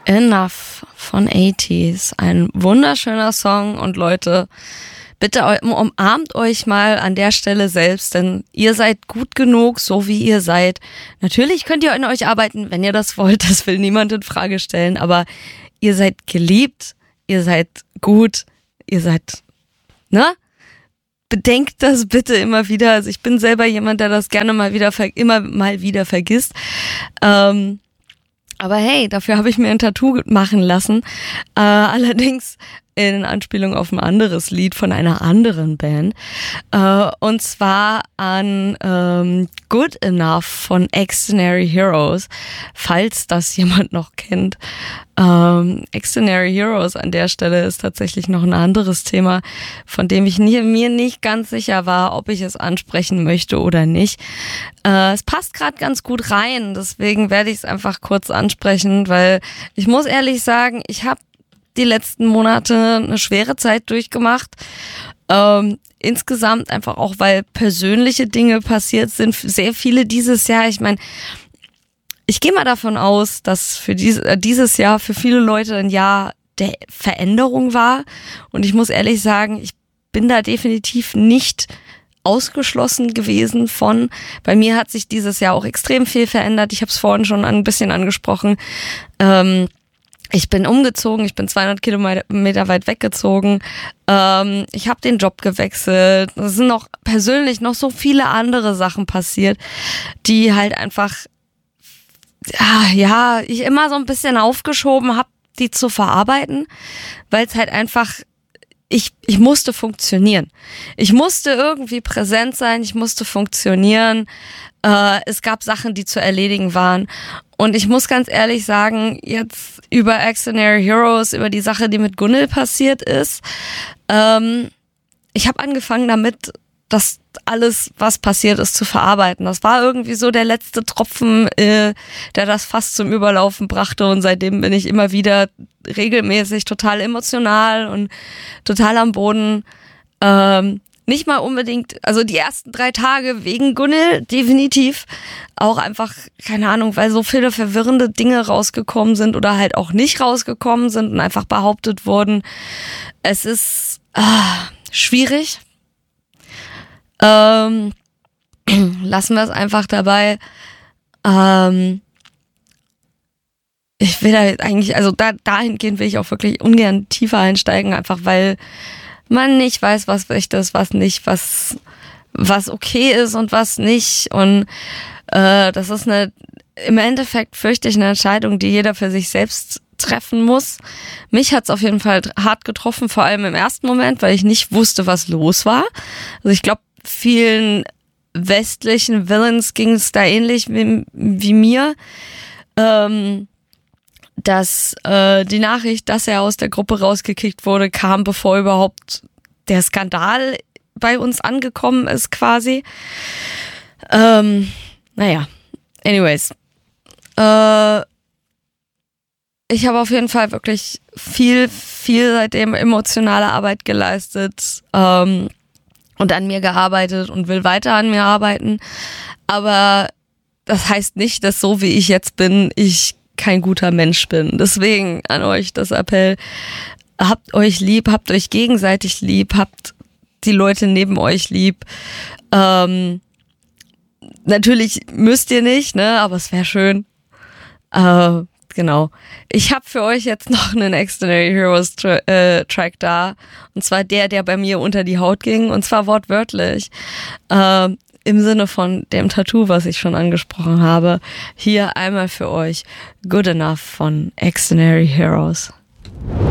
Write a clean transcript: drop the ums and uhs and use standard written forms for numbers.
Enough von 80s. Ein wunderschöner Song und Leute, bitte umarmt euch mal an der Stelle selbst, denn ihr seid gut genug, so wie ihr seid. Natürlich könnt ihr an euch arbeiten, wenn ihr das wollt, das will niemand in Frage stellen, aber ihr seid geliebt, ihr seid gut, ihr seid, ne? Bedenkt das bitte immer wieder. Also ich bin selber jemand, der das gerne immer mal wieder vergisst. Aber hey, dafür habe ich mir ein Tattoo machen lassen. Allerdings in Anspielung auf ein anderes Lied von einer anderen Band. Und zwar an Good Enough von Extraordinary Heroes, falls das jemand noch kennt. Extraordinary Heroes an der Stelle ist tatsächlich noch ein anderes Thema, von dem ich mir nicht ganz sicher war, ob ich es ansprechen möchte oder nicht. Es passt gerade ganz gut rein, deswegen werde ich es einfach kurz ansprechen, weil ich muss ehrlich sagen, ich habe die letzten Monate eine schwere Zeit durchgemacht. Insgesamt einfach auch, weil persönliche Dinge passiert sind, sehr viele dieses Jahr. Ich meine, ich gehe mal davon aus, dass für dieses Jahr für viele Leute ein Jahr der Veränderung war. Und ich muss ehrlich sagen, ich bin da definitiv nicht ausgeschlossen gewesen von. Bei mir hat sich dieses Jahr auch extrem viel verändert. Ich habe es vorhin schon ein bisschen angesprochen. Ich bin umgezogen, ich bin 200 Kilometer weit weggezogen, ich habe den Job gewechselt, es sind noch persönlich noch so viele andere Sachen passiert, die halt einfach, ich immer so ein bisschen aufgeschoben habe, die zu verarbeiten, weil es halt einfach, ich musste funktionieren. Ich musste irgendwie präsent sein, ich musste funktionieren. Es gab Sachen, die zu erledigen waren. Und ich muss ganz ehrlich sagen, jetzt über Extraordinary Heroes, über die Sache, die mit Gunnel passiert ist, ich habe angefangen damit, das alles, was passiert ist, zu verarbeiten. Das war irgendwie so der letzte Tropfen, der das fast zum Überlaufen brachte. Und seitdem bin ich immer wieder regelmäßig total emotional und total am Boden. Nicht mal unbedingt, also die ersten 3 Tage wegen Gunnel, definitiv. Auch einfach, keine Ahnung, weil so viele verwirrende Dinge rausgekommen sind oder halt auch nicht rausgekommen sind und einfach behauptet wurden. Es ist schwierig. Lassen wir es einfach dabei. Ich will da eigentlich, also dahingehend will ich auch wirklich ungern tiefer einsteigen, einfach weil man nicht weiß, was echt ist, was nicht, was okay ist und was nicht. Und das ist im Endeffekt fürchte ich eine Entscheidung, die jeder für sich selbst treffen muss. Mich hat es auf jeden Fall hart getroffen, vor allem im ersten Moment, weil ich nicht wusste, was los war. Also ich glaube, vielen westlichen Villains ging es da ähnlich wie mir. Dass die Nachricht, dass er aus der Gruppe rausgekickt wurde, kam, bevor überhaupt der Skandal bei uns angekommen ist quasi. Anyways. Ich habe auf jeden Fall wirklich viel seitdem emotionale Arbeit geleistet und an mir gearbeitet und will weiter an mir arbeiten. Aber das heißt nicht, dass so wie ich jetzt bin, ich kein guter Mensch bin. Deswegen an euch das Appell, habt euch lieb, habt euch gegenseitig lieb, habt die Leute neben euch lieb. Natürlich müsst ihr nicht, ne, aber es wäre schön. Genau. Ich habe für euch jetzt noch einen Extraordinary Heroes Track da. Und zwar der bei mir unter die Haut ging. Und zwar wortwörtlich. Im Sinne von dem Tattoo, was ich schon angesprochen habe. Hier einmal für euch Good Enough von Extraordinary Heroes.